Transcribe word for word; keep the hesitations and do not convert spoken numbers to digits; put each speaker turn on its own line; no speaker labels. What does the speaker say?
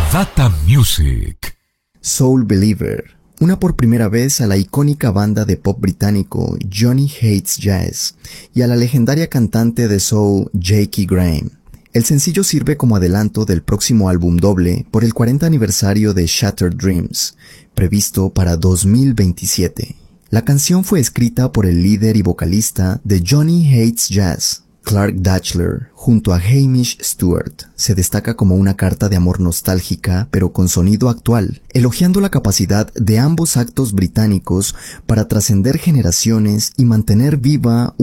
Data Music.
Soul Believer, una por primera vez a la icónica banda de pop británico Johnny Hates Jazz y a la legendaria cantante de soul Jackie Graham. El sencillo sirve como adelanto del próximo álbum doble por el cuarenta aniversario de Shattered Dreams, previsto para dos mil veintisiete. La canción fue escrita por el líder y vocalista de Johnny Hates Jazz, Clark Dachler, junto a Hamish Stewart. Se destaca como una carta de amor nostálgica, pero con sonido actual, elogiando la capacidad de ambos actos británicos para trascender generaciones y mantener viva